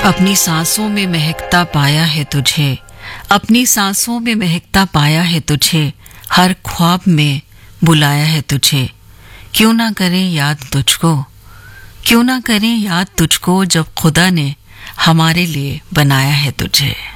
अपनी सांसों में महकता पाया है तुझे, अपनी सांसों में महकता पाया है तुझे, हर ख्वाब में बुलाया है तुझे। क्यों ना करें याद तुझको, क्यों ना करें याद तुझको, जब खुदा ने हमारे लिए बनाया है तुझे।